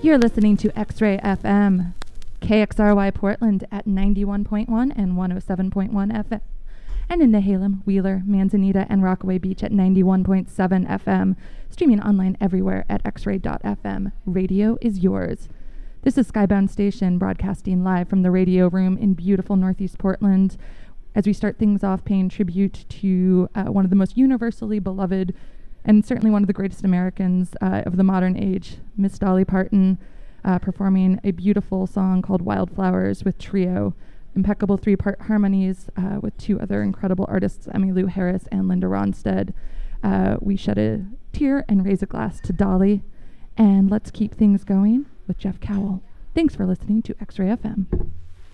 You're listening to X-Ray FM, KXRY Portland at 91.1 and 107.1 FM, and in Nehalem, Wheeler, Manzanita, and Rockaway Beach at 91.7 FM, streaming online everywhere at xray.fm. Radio is yours. This is Skybound Station, broadcasting live from the radio room in beautiful Northeast Portland, as we start things off paying tribute to one of the most universally beloved and certainly one of the greatest Americans of the modern age, Miss Dolly Parton, performing a beautiful song called Wildflowers with trio, impeccable three-part harmonies with two other incredible artists, Emmylou Harris and Linda Ronstadt. We shed a tear and raise a glass to Dolly, and let's keep things going with Jeff Cowell. Thanks for listening to X-Ray FM.